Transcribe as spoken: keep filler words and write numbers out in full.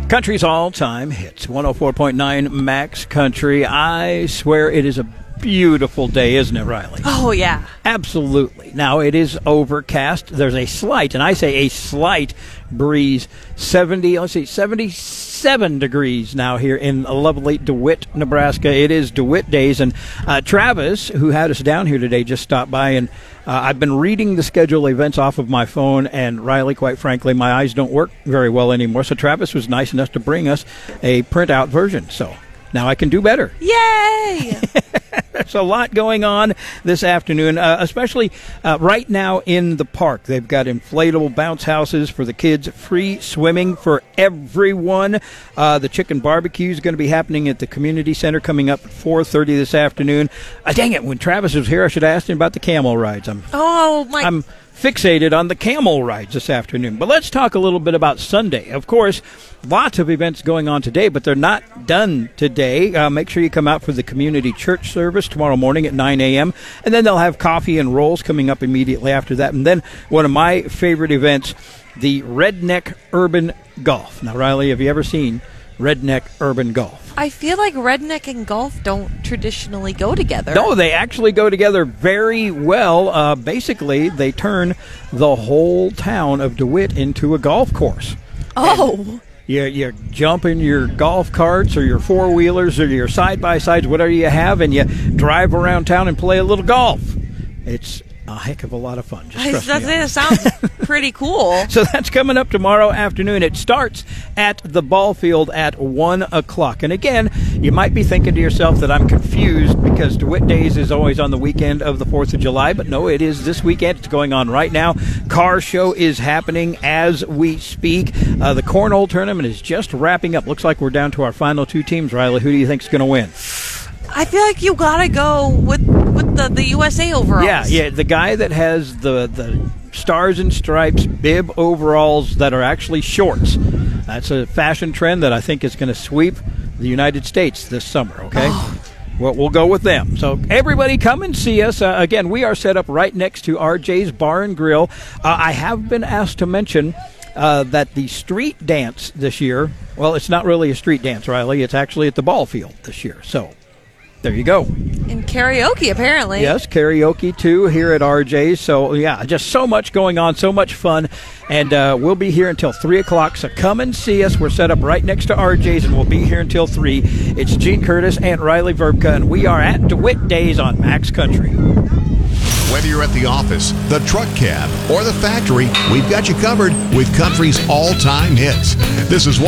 Country's all-time hits, one oh four point nine Max Country. I swear it is a beautiful day, isn't it, Riley? Oh, yeah. Absolutely. Now, it is overcast. There's a slight, and I say a slight breeze, seventy, let's see, seventy-seven degrees now here in lovely DeWitt, Nebraska. It is DeWitt days, and uh, Travis, who had us down here today, just stopped by, and uh, I've been reading the schedule events off of my phone, and Riley, quite frankly, my eyes don't work very well anymore, so Travis was nice enough to bring us a printout version, so now I can do better. Yay! There's a lot going on this afternoon, uh, especially uh, right now in the park. They've got inflatable bounce houses for the kids, free swimming for everyone. Uh, the chicken barbecue is going to be happening at the community center coming up at four thirty this afternoon. Uh, dang it, when Travis was here, I should have asked him about the camel rides. I'm, oh, my... I'm fixated on the camel rides this afternoon. But let's talk a little bit about Sunday. Of course, lots of events going on today, but they're not done today. Uh, make sure you come out for the community church service tomorrow morning at nine a.m. And then they'll have coffee and rolls coming up immediately after that. And then one of my favorite events, the Redneck Urban Golf. Now, Riley, have you ever seen Redneck Urban Golf? I feel like redneck and golf don't traditionally go together. No, they actually go together very well. Uh, basically, they turn the whole town of DeWitt into a golf course. Oh. And you, you jump in your golf carts or your four-wheelers or your side-by-sides, whatever you have, and you drive around town and play a little golf. It's a heck of a lot of fun. Just I, trust that me on sounds pretty cool. So that's coming up tomorrow afternoon. It starts at the ball field at one o'clock. And again, you might be thinking to yourself that I'm confused because DeWitt Days is always on the weekend of the fourth of July. But no, it is this weekend. It's going on right now. Car show is happening as we speak. Uh, the cornhole tournament is just wrapping up. Looks like we're down to our final two teams, Riley. Who do you think is going to win? I feel like you gotta go with with the, the U S A overalls. Yeah, yeah. The guy that has the the stars and stripes bib overalls that are actually shorts. That's a fashion trend that I think is going to sweep the United States this summer. Okay. Oh. Well, we'll go with them. So everybody come and see us. Uh, again, we are set up right next to R J's Bar and Grill. Uh, I have been asked to mention uh, that the street dance this year, well, it's not really a street dance, Riley. It's actually at the ball field this year. So there you go. And karaoke, apparently. Yes, karaoke, too, here at R J's. So, yeah, just so much going on, so much fun. And uh, we'll be here until three o'clock, so come and see us. We're set up right next to R J's, and we'll be here until three. It's Gene Curtis and Riley Verbka, and we are at DeWitt Days on Max Country. Whether you're at the office, the truck cab, or the factory, we've got you covered with country's all-time hits. This is one